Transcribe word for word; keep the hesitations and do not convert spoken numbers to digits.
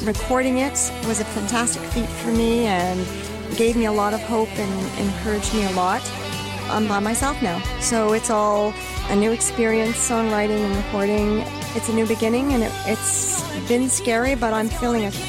recording it was a fantastic feat for me and gave me a lot of hope and encouraged me a lot. I'm by myself now, so it's all a new experience, songwriting and recording. It's a new beginning, and it, it's been scary, but I'm feeling a